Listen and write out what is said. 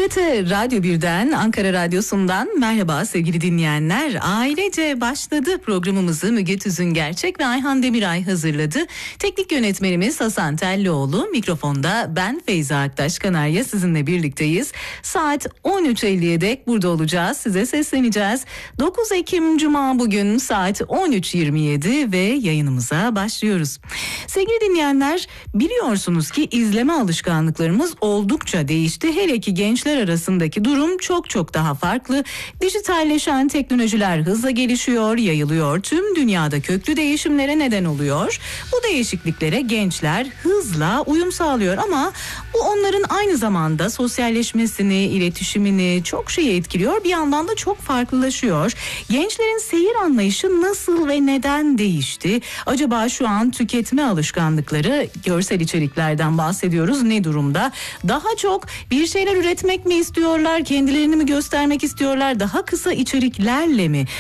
TRT Radyo 1'den, Ankara Radyosu'ndan merhaba sevgili dinleyenler. Ailece başladı programımızı Müge Tüzüngerçek ve Ayhan Demiray hazırladı. Teknik yönetmenimiz Hasan Tellioğlu, mikrofonda ben Feyza Aktaş Kanarya sizinle birlikteyiz. Saat 13.50'ye dek burada olacağız, size sesleneceğiz. 9 Ekim Cuma bugün saat 13.27 ve yayınımıza başlıyoruz. Sevgili dinleyenler, biliyorsunuz ki izleme alışkanlıklarımız oldukça değişti. Hele ki gençler arasındaki durum çok daha farklı. Dijitalleşen teknolojiler hızla gelişiyor, yayılıyor. Tüm dünyada köklü değişimlere neden oluyor. Bu değişikliklere gençler hızla uyum sağlıyor ama bu onların aynı zamanda sosyalleşmesini, iletişimini çok şeyi etkiliyor. Bir yandan da çok farklılaşıyor. Gençlerin seyir anlayışı nasıl ve neden değişti? Acaba şu an tüketme alışkanlıkları, görsel içeriklerden bahsediyoruz, ne durumda? Daha çok bir şeyler üretmek mi istiyorlar, kendilerini mi göstermek istiyorlar, daha kısa içeriklerle mi